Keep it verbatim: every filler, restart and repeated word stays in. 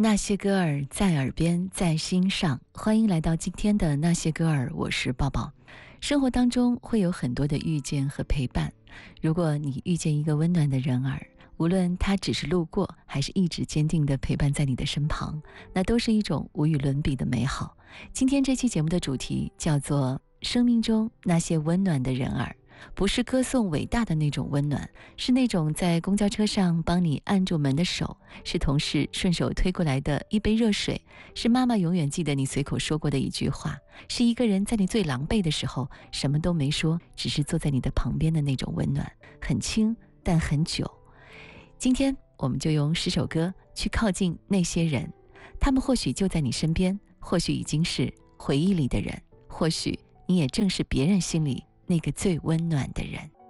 那些歌儿在耳边，在心上。欢迎来到今天的那些歌儿，我是抱抱。生活当中会有很多的遇见和陪伴，如果你遇见一个温暖的人儿，无论他只是路过，还是一直坚定地陪伴在你的身旁，那都是一种无与伦比的美好。今天这期节目的主题叫做生命中那些温暖的人儿，不是歌颂伟大的那种温暖，是那种在公交车上帮你按住门的手，是同事顺手推过来的一杯热水，是妈妈永远记得你随口说过的一句话，是一个人在你最狼狈的时候什么都没说，只是坐在你的旁边的那种温暖，很轻但很久。今天我们就用十首歌去靠近那些人，他们或许就在你身边，或许已经是回忆里的人，或许你也正是别人心里那个最温暖的人。